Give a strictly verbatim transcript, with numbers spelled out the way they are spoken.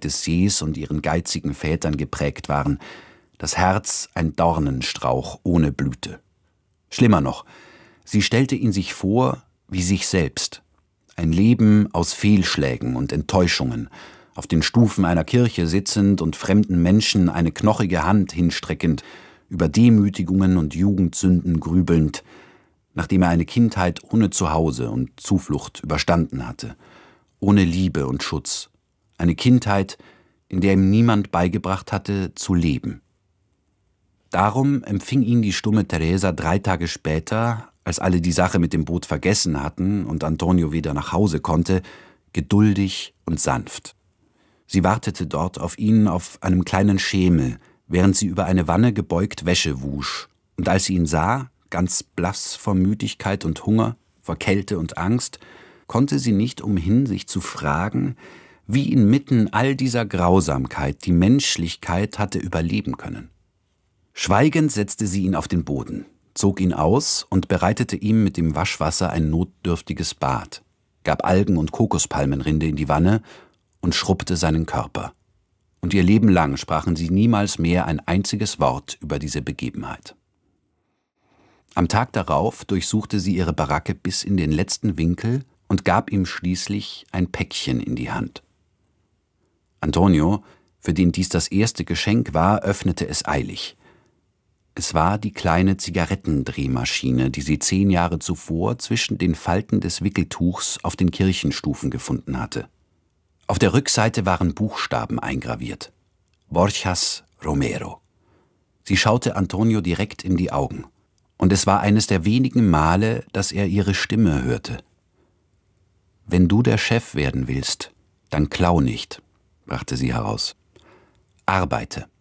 des Sees und ihren geizigen Vätern geprägt waren, das Herz ein Dornenstrauch ohne Blüte. Schlimmer noch, sie stellte ihn sich vor wie sich selbst, ein Leben aus Fehlschlägen und Enttäuschungen, auf den Stufen einer Kirche sitzend und fremden Menschen eine knochige Hand hinstreckend, über Demütigungen und Jugendsünden grübelnd, nachdem er eine Kindheit ohne Zuhause und Zuflucht überstanden hatte, ohne Liebe und Schutz, eine Kindheit, in der ihm niemand beigebracht hatte, zu leben. Darum empfing ihn die stumme Teresa drei Tage später, als alle die Sache mit dem Boot vergessen hatten und Antonio wieder nach Hause konnte, geduldig und sanft. Sie wartete dort auf ihn auf einem kleinen Schemel, während sie über eine Wanne gebeugt Wäsche wusch, und als sie ihn sah, ganz blass vor Müdigkeit und Hunger, vor Kälte und Angst, konnte sie nicht umhin, sich zu fragen, wie inmitten all dieser Grausamkeit die Menschlichkeit hatte überleben können. Schweigend setzte sie ihn auf den Boden, zog ihn aus und bereitete ihm mit dem Waschwasser ein notdürftiges Bad, gab Algen- und Kokospalmenrinde in die Wanne und schrubbte seinen Körper. Und ihr Leben lang sprachen sie niemals mehr ein einziges Wort über diese Begebenheit. Am Tag darauf durchsuchte sie ihre Baracke bis in den letzten Winkel und gab ihm schließlich ein Päckchen in die Hand. Antonio, für den dies das erste Geschenk war, öffnete es eilig. Es war die kleine Zigarettendrehmaschine, die sie zehn Jahre zuvor zwischen den Falten des Wickeltuchs auf den Kirchenstufen gefunden hatte. Auf der Rückseite waren Buchstaben eingraviert. Borjas Romero. Sie schaute Antonio direkt in die Augen. Und es war eines der wenigen Male, dass er ihre Stimme hörte. »Wenn du der Chef werden willst, dann klau nicht«, brachte sie heraus. »Arbeite.